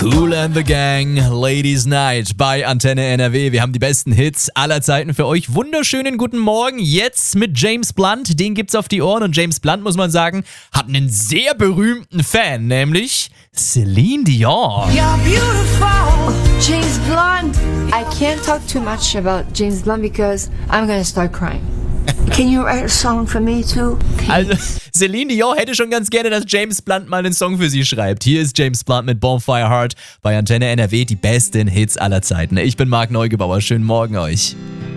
Kool and the Gang, Ladies Night bei Antenne NRW. Wir haben die besten Hits aller Zeiten für euch. Wunderschönen guten Morgen. Jetzt mit James Blunt. Den gibt's auf die Ohren. Und James Blunt, muss man sagen, hat einen sehr berühmten Fan, nämlich Celine Dion. You're beautiful. James Blunt. I can't talk too much about James Blunt because I'm gonna start crying. Can you write a song for me too? Also, Celine Dion hätte schon ganz gerne, dass James Blunt mal einen Song für sie schreibt. Hier ist James Blunt mit Bonfire Heart bei Antenne NRW, die besten Hits aller Zeiten. Ich bin Marc Neugebauer, schönen Morgen euch.